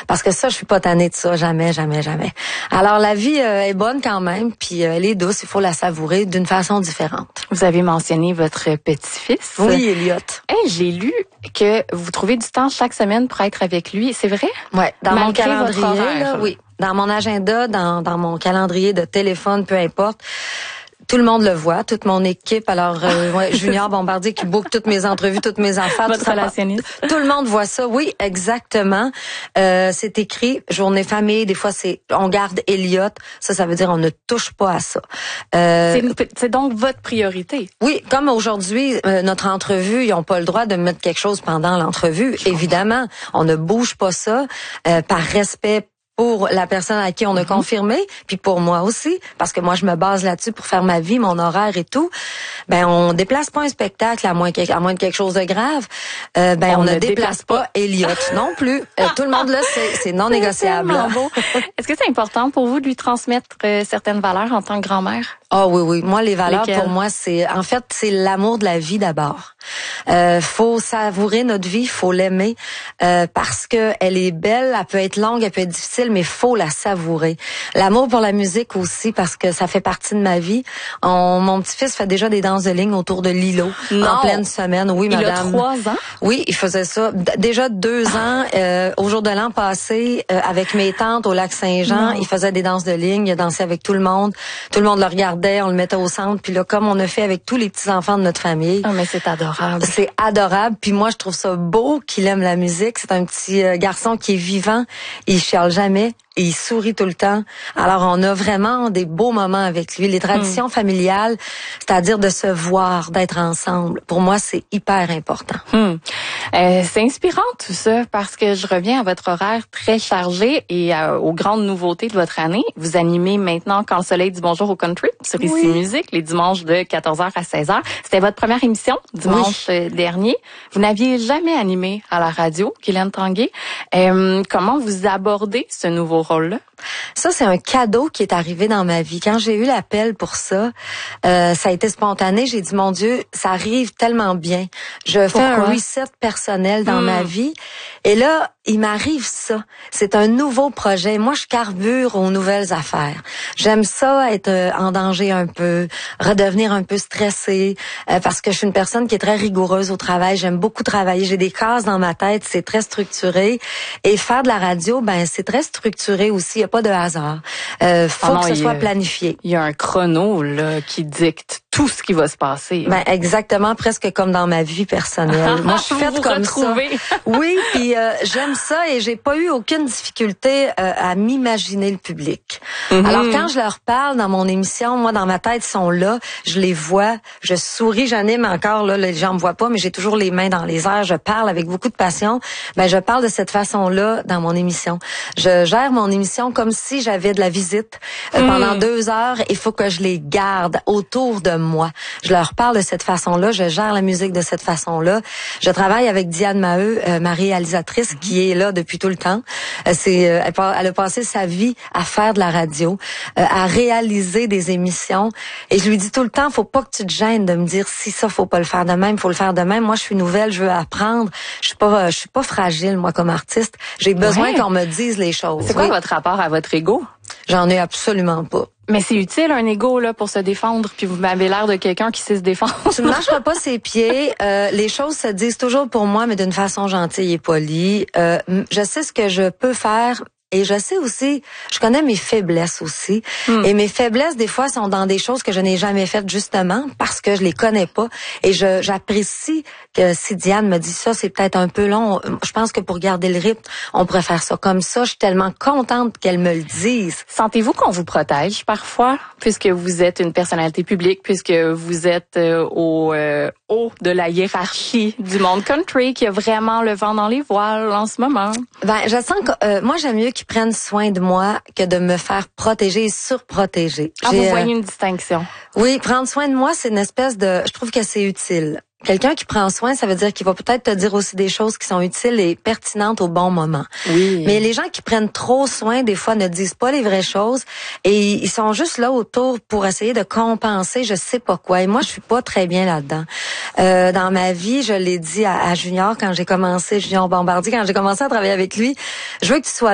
Parce que ça, je suis pas tannée de ça, jamais, jamais, jamais. Alors la vie est bonne quand même, puis elle est douce, il faut la savourer d'une façon différente. Vous avez mentionné votre petit-fils. Oui, Elliot. Hey, j'ai lu que vous trouvez du temps chaque semaine pour être avec lui, c'est vrai? Ouais, dans mon Malgré votre calendrier, horaire. là, oui. Dans mon agenda, dans mon calendrier de téléphone, peu importe. Tout le monde le voit, toute mon équipe. Alors, Junior Bombardier qui book toutes mes entrevues, toutes mes affaires. Votre relationniste. Tout le monde voit ça. Oui, exactement. C'est écrit journée famille. Des fois, on garde Elliot. Ça veut dire on ne touche pas à ça. C'est donc votre priorité. Oui, comme aujourd'hui, notre entrevue, ils n'ont pas le droit de mettre quelque chose pendant l'entrevue. Évidemment, on ne bouge pas ça par respect pour la personne à qui on a confirmé, puis pour moi aussi, parce que moi je me base là-dessus pour faire ma vie, mon horaire et tout. Ben on déplace pas un spectacle à moins de quelque chose de grave. On ne déplace pas Elliot non plus. Tout le monde là, c'est non négociable. Beau. Est-ce que c'est important pour vous de lui transmettre certaines valeurs en tant que grand-mère? Ah oui. Moi, les valeurs, lesquelles? pour moi, c'est l'amour de la vie d'abord. Faut savourer notre vie, faut l'aimer parce que elle est belle, elle peut être longue, elle peut être difficile, mais faut la savourer. L'amour pour la musique aussi parce que ça fait partie de ma vie. Mon petit-fils fait déjà des danses de ligne autour de l'îlot en pleine semaine. Oui, madame. Il a 3 ans? Oui, il faisait ça. Déjà 2 ans, au jour de l'an passé, avec mes tantes au lac Saint-Jean, il faisait des danses de ligne, il dansait avec tout le monde. Tout le monde le regardait, on le mettait au centre. Puis là, comme on a fait avec tous les petits-enfants de notre famille. Ah, mais c'est adorable. C'est adorable. Puis moi, je trouve ça beau qu'il aime la musique. C'est un petit garçon qui est vivant. Il chiale jamais. Et il sourit tout le temps. Alors, on a vraiment des beaux moments avec lui. Les traditions familiales, c'est-à-dire de se voir, d'être ensemble, pour moi, c'est hyper important. C'est inspirant tout ça parce que je reviens à votre horaire très chargé et aux grandes nouveautés de votre année. Vous animez maintenant Quand le soleil dit bonjour au country sur Ici Musique les dimanches de 14h à 16h. C'était votre première émission dimanche dernier. Vous n'aviez jamais animé à la radio, Guylaine Tanguay. Comment vous abordez ce nouveau rôle-là? Ça, c'est un cadeau qui est arrivé dans ma vie. Quand j'ai eu l'appel pour ça, ça a été spontané. J'ai dit, mon Dieu, ça arrive tellement bien. Je fais un reset personnel dans ma vie. Et là, il m'arrive ça. C'est un nouveau projet. Moi, je carbure aux nouvelles affaires. J'aime ça, être en danger un peu, redevenir un peu stressée, parce que je suis une personne qui est très rigoureuse au travail. J'aime beaucoup travailler. J'ai des cases dans ma tête. C'est très structuré. Et faire de la radio, c'est très structuré aussi. Il n'y a pas de hasard. Faut que ce soit planifié. Il y a un chrono là qui dicte tout ce qui va se passer. Exactement, presque comme dans ma vie personnelle. Moi, je suis faite comme ça. Oui, puis j'aime ça et j'ai pas eu aucune difficulté à m'imaginer le public. Alors, quand je leur parle dans mon émission, moi, dans ma tête, ils sont là, je les vois, je souris, j'anime encore, là, les gens me voient pas, mais j'ai toujours les mains dans les airs, je parle avec beaucoup de passion. Je parle de cette façon-là dans mon émission. Je gère mon émission comme si j'avais de la visite. Pendant 2 heures, il faut que je les garde autour de moi. Je leur parle de cette façon-là, je gère la musique de cette façon-là. Je travaille avec Diane Maheu, ma réalisatrice, qui est là depuis tout le temps. Elle a passé sa vie à faire de la radio, à réaliser des émissions. Et je lui dis tout le temps, faut pas que tu te gênes de me dire si ça, faut pas le faire de même, faut le faire de même. Moi, je suis nouvelle, je veux apprendre. Je suis pas fragile, moi, comme artiste. J'ai besoin qu'on me dise les choses. C'est quoi votre rapport à votre ego? J'en ai absolument pas. Mais c'est utile, un ego, là, pour se défendre, puis vous m'avez l'air de quelqu'un qui sait se défendre. Tu ne marcheras pas ses pieds. Les choses se disent toujours pour moi, mais d'une façon gentille et polie. Je sais ce que je peux faire. Et je sais aussi, je connais mes faiblesses aussi. Et mes faiblesses, des fois, sont dans des choses que je n'ai jamais faites justement parce que je les connais pas. Et j'apprécie que si Diane me dit ça, c'est peut-être un peu long. Je pense que pour garder le rythme, on pourrait faire ça comme ça. Je suis tellement contente qu'elle me le dise. Sentez-vous qu'on vous protège parfois, puisque vous êtes une personnalité publique, puisque vous êtes au haut de la hiérarchie du monde country, qui a vraiment le vent dans les voiles en ce moment? Je sens que moi, j'aime mieux qu'ils prennent soin de moi que de me faire protéger et surprotéger. Vous voyez une distinction? Oui, prendre soin de moi, c'est une espèce de... Je trouve que c'est utile. Quelqu'un qui prend soin, ça veut dire qu'il va peut-être te dire aussi des choses qui sont utiles et pertinentes au bon moment. Oui. Mais les gens qui prennent trop soin, des fois, ne disent pas les vraies choses et ils sont juste là autour pour essayer de compenser je sais pas quoi. Et moi, je suis pas très bien là-dedans. Dans ma vie, je l'ai dit à Junior quand j'ai commencé, Junior Bombardier, quand j'ai commencé à travailler avec lui, je veux que tu sois